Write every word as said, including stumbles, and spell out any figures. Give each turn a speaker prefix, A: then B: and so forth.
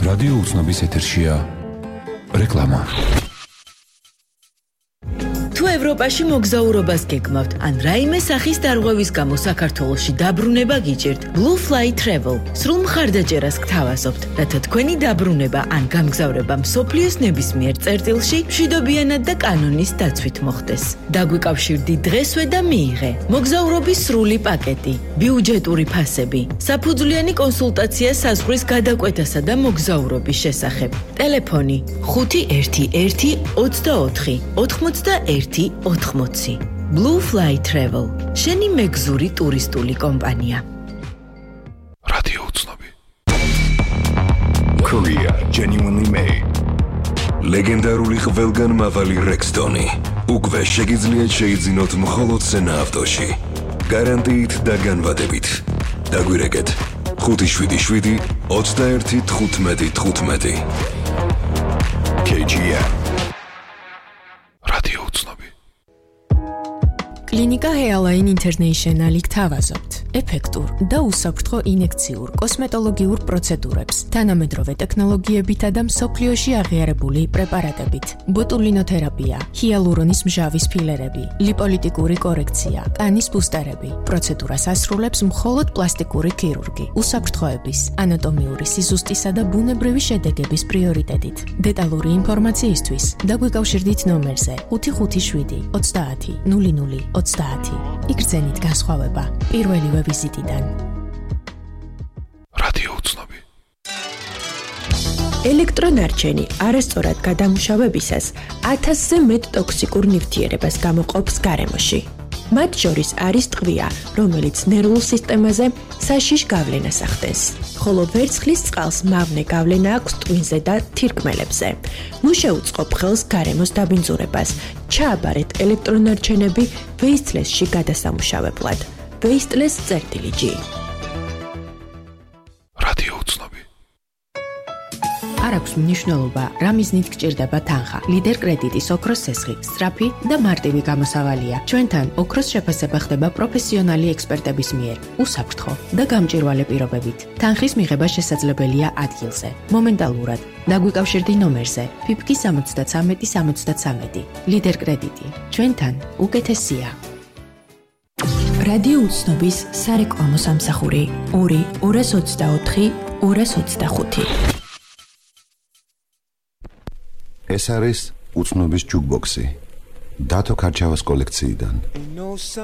A: რადიო უცნობის ეთერშია რეკლამა.
B: თუ ევროპაში მოგზაურობას გეგმავთ, ან რაიმე სახის დარღვევის გამო საქართველოში დაბრუნება გიჭირთ, Blue Fly Travel სრულ მხარდაჭერას გთავაზობთ, რათა თქვენი დაბრუნება ან გამგზავრება მსოფლიოს ნებისმიერ წერტილში მშვიდობიანად და კანონის დაცვით მოხდეს. დაგვიკავშირდი დღესვე და მიიღე მოგზაურობის სრული პაკეტი, ბიუჯეტური ფასები, საფუძვლიანი კონსულტაცია საზღვრის გადაკვეთასა და მოგზაურობის შესახებ. ტელეფონი ხუთი ერთი ერთი ოცდაოთხი ოთხმოცდაერთი ოთხმოცი. Blue Fly Travel. შენი მეგზური ტურისტული კომპანია.
A: რადიო უცნობი.
C: Korea genuinely made. ლეგენდარული ყველგან მავალი Rexton-ი. უკვე შეგიძლიათ შეიძინოთ მხოლოდ სენა ავტოში. გარანტიით და განვადებით. დაგვირეკეთ ხუთი შვიდი შვიდი ოცდაერთი თხუთმეტი თხუთმეტი. K G M.
A: რადიო უცნობი.
D: კლინიკა Healthline International-ი გთავაზობთ ეფექტურ და უსაფრთხო ინექციურ კოსმეტოლოგიურ პროცედურებს, თანამედროვე ტექნოლოგიებითა და მსოფლიოში აღიარებული პრეპარატებით. ბოტულინოთერაპია, ჰიალურონის მჟავის ფილერები, ლიპოლიტიკური კორექცია, კანის ბუსტერები. პროცედურას ასრულებს მხოლოდ პლასტიკური ქირურგი, უსაფრთხოების, ანატომიური სიზუსტისა და ბუნებრივი შედეგების პრიორიტეტით. დეტალური ინფორმაციისთვის დაგვიკავშირდით ნომერზე ხუთი ხუთი შვიდი ოცდაათი ნული ნული ოცდაათი. იგრძენით განსხვავება პირველივე ვიზიტიდან.
A: რადიო უცნობი.
E: ელექტრონარჩენი არასწორად გადამუშავებისას ათასზე მეტ ტოქსიკურ ნივთიერებას გამოყოფს გარემოში. მათ შორის არის ტყვია, რომელიც ნერვულ სისტემაზე საშიშ გავლენას ახდენს, ხოლო ვერცხლის წყალს მავნე გავლენა აქვს ტვინზე და თირკმელებზე. ნუ შეუწყობ ხელს გარემოს დაბინძურებას. ჩააბარეთ ელექტრონარჩენები ვეისტლესში გადასამუშავებლად. ვეისტლეს წერტილი G.
A: რადიო უცნობი.
D: არ აქვს მნიშვნელობა, რა მიზნით გჭირდება თანხა. ლიდერ კრედიტის ოქროს სესხი, სწრაფი და მარტივი გამოსავალია. ჩვენთან ოქროს შეფასება ხდება პროფესიონალი ექსპერტების მიერ, უსაფრთხო და გამჭვირვალე პირობებით. თანხის მიღება შესაძლებელია ადგილზე, მომენტალურად. დაგვიკავშირდი ნომერზე ფიფკი სამოცდათრამეტი სამოცდათრამეტი. ლიდერ კრედიტი. ჩვენთან უკეთესია.
E: რადიო უცნობის სარეკლამო სამსახური ორი ორას ოცდაოთხი ორას ოცდახუთი.
F: ეს არის უცნობის ჯუკბოქსი დათო ქარჩავას კოლექციიდან.